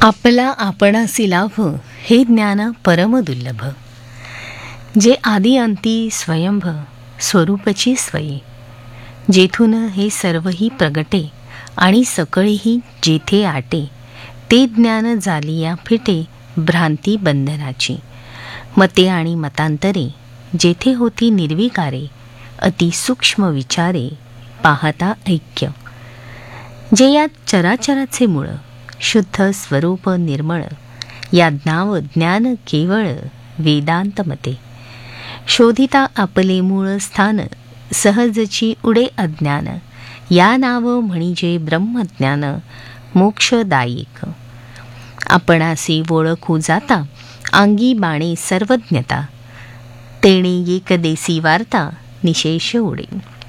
आपला आपणासी लाभ हे ज्ञान परमदुर्लभ, जे आदि अंती स्वयंभ स्वरूपची स्वयी, जेथून हे सर्वही प्रगटे आणि सकळीही जेथे आटे, ते ज्ञान जालिया फिटे भ्रांती बंधनाची. मते आणि मतांतरे जेथे होती निर्विकारे, अति सूक्ष्म विचारे पाहता ऐक्य, जे या चराचराचे मूळ शुद्ध स्वरूप निर्मळ, या नाव ज्ञान केवळ वेदांत मते. शोधिता आपले मूळ स्थान सहजची उडे अज्ञान, या नाव म्हणजे ब्रह्मज्ञान मोक्षदायिक. आपणासी ओळखू जाता अंगी बाणे सर्वज्ञता, तेणे एक देसी वार्ता निशेष उडे.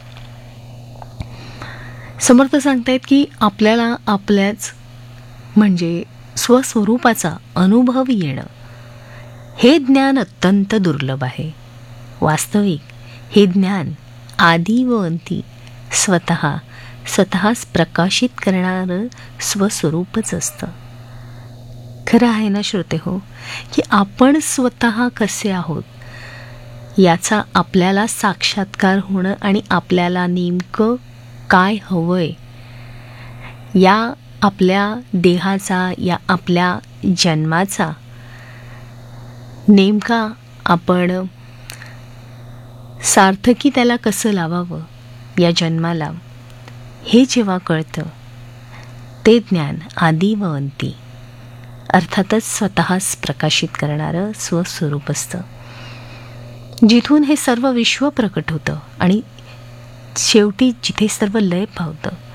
समर्थ सांगतायत की आपल्याला आपल्याच म्हणजे स्वस्वरूपाचा अनुभव येणं हे ज्ञान अत्यंत दुर्लभ आहे. वास्तविक हे ज्ञान आदी व अंती स्वतःच प्रकाशित करणारं स्वस्वरूपच असतं. खरं आहे ना श्रोते हो, की आपण स्वतः कसे आहोत याचा आपल्याला साक्षात्कार होणं आणि आपल्याला नेमकं काय हवंय, या आपल्या देहाचा, या आपल्या जन्माचा नेमका आपण सार्थकी त्याला कसं लावावं या जन्माला, हे जेव्हा कळतं, ते ज्ञान आदी व अंती अर्थातच स्वतःच प्रकाशित करणारं स्वस्वरूप असतं, जिथून हे सर्व विश्व प्रकट होतं आणि शेवटी जिथे सर्व लय पावतं